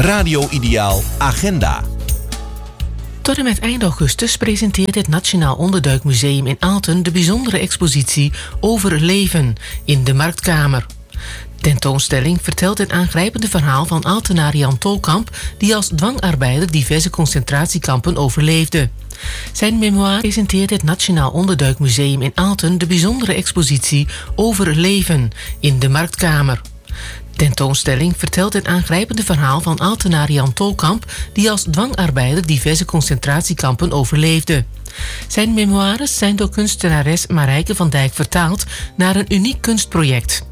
Radio Ideaal Agenda. Tot en met eind augustus presenteert het Nationaal Onderduikmuseum in Aalten de bijzondere expositie Over Leven in de Marktkamer. De tentoonstelling vertelt het aangrijpende verhaal van Aaltenaar Jan Tolkamp, die als dwangarbeider diverse concentratiekampen overleefde. Zijn memoire presenteert het Nationaal Onderduikmuseum in Aalten de bijzondere expositie Over Leven in de Marktkamer. De tentoonstelling vertelt het aangrijpende verhaal van Aaltenaar Jan Tolkamp, die als dwangarbeider diverse concentratiekampen overleefde. Zijn memoires zijn door kunstenares Marijke van Dijk vertaald naar een uniek kunstproject.